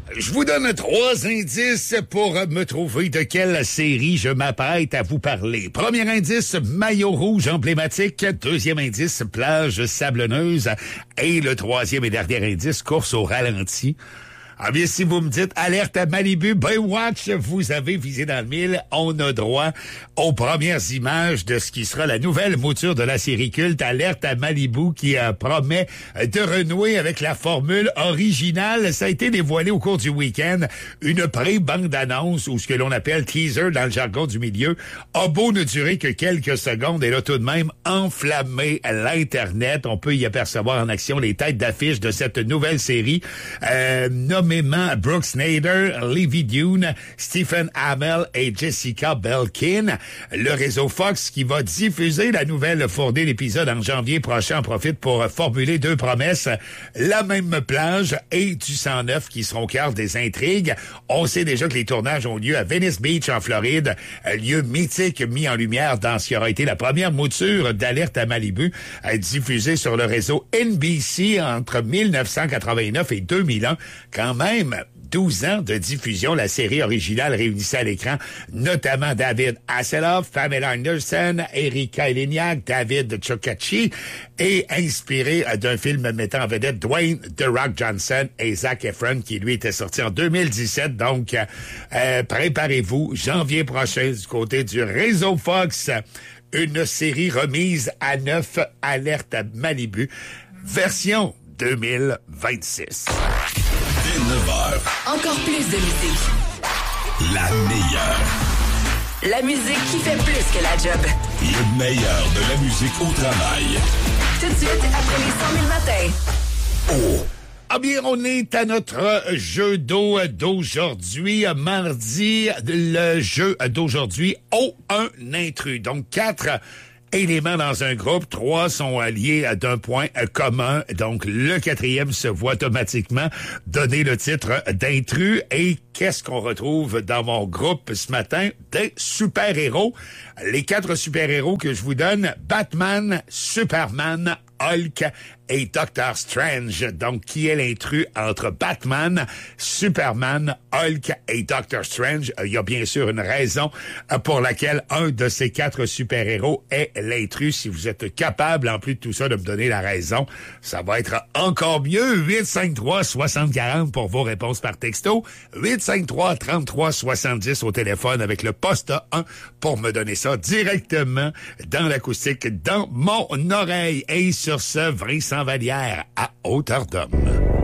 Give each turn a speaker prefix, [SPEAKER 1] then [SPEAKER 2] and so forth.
[SPEAKER 1] Je vous donne 3 indices pour me trouver de quelle série je m'apprête à vous parler. Premier indice, maillot rouge emblématique. Deuxième indice, plage sablonneuse. Et le troisième et dernier indice, course au ralenti. Ah bien, si vous me dites alerte à Malibu, Baywatch, vous avez visé dans le mille. On a droit aux premières images de ce qui sera la nouvelle mouture de la série culte, alerte à Malibu, qui promet de renouer avec la formule originale. Ça a été dévoilé au cours du week-end. Une pré-bande-annonce, ou ce que l'on appelle teaser dans le jargon du milieu, a beau ne durer que quelques secondes et là tout de même enflammé l'Internet. On peut y apercevoir en action les têtes d'affiche de cette nouvelle série, nommément Brooke Snyder, Livy Dune, Stephen Amell et Jessica Belkin. Le réseau Fox qui va diffuser la nouvelle fournée d'épisodes en janvier prochain en profite pour formuler 2 promesses. La même plage et du sang neuf qui seront au cœur des intrigues. On sait déjà que les tournages ont lieu à Venice Beach en Floride, lieu mythique mis en lumière dans ce qui aura été la première mouture d'Alerte à Malibu, diffusée sur le réseau NBC entre 1989 et 2001. Quand même 12 ans de diffusion, la série originale réunissait à l'écran notamment David Hasselhoff, Pamela Anderson, Erika Eleniak, David Chokachi et inspiré d'un film mettant en vedette Dwayne The Rock Johnson et Zac Efron qui lui était sorti en 2017. Donc, préparez-vous, janvier prochain du côté du réseau Fox, une série remise à neuf, Alerte à Malibu, version 2026.
[SPEAKER 2] Dès 9h.
[SPEAKER 3] Encore plus de musique.
[SPEAKER 2] La meilleure.
[SPEAKER 3] La musique qui fait plus que la job.
[SPEAKER 2] Le meilleur de la musique au travail.
[SPEAKER 3] Tout de suite, après les 100 000 matins.
[SPEAKER 2] Oh!
[SPEAKER 1] Ah bien, on est à notre jeu d'eau d'aujourd'hui, mardi. Le jeu d'aujourd'hui, un intrus. Donc, 4 éléments dans un groupe, 3 sont liés d'un point commun. Donc, le 4e se voit automatiquement donner le titre d'intrus. Et qu'est-ce qu'on retrouve dans mon groupe ce matin? Des super-héros. Les 4 super-héros que je vous donne, Batman, Superman, Hulk et Doctor Strange. Donc, qui est l'intrus entre Batman, Superman, Hulk et Doctor Strange? Il y a bien sûr une raison pour laquelle un de ces 4 super-héros est l'intrus. Si vous êtes capable, en plus de tout ça, de me donner la raison, ça va être encore mieux. 853-6040 pour vos réponses par texto. 853-33-70 au téléphone avec le poste 1 pour me donner ça directement dans l'acoustique, dans mon oreille. Et sur ce, Vincent Vallière à hauteur d'homme.